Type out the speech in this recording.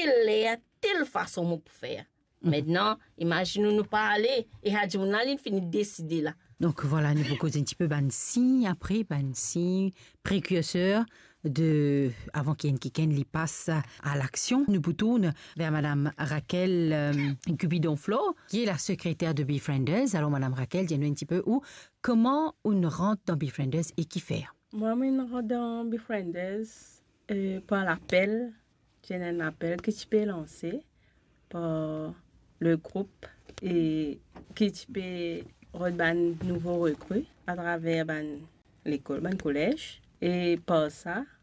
telle façon pour faire. Maintenant, imaginons-nous parler et Radio Journal finit de décider là. Donc voilà, nous vous causons un petit peu ben signe après, ben signe précurseur de avant qu'il y passe à l'action. Nous vous tournons vers Madame Raquel Cupidon-Flo, qui est la secrétaire de Befrienders. Alors Madame Raquel, dis-nous un petit peu comment on rentre dans Befrienders et qui fait. Moi, je rentre dans Befrienders par l'appel. J'ai un appel que tu peux lancer par le groupe et que tu peux rendre de nouveaux recrues à travers l'école, le collège. Et par ça,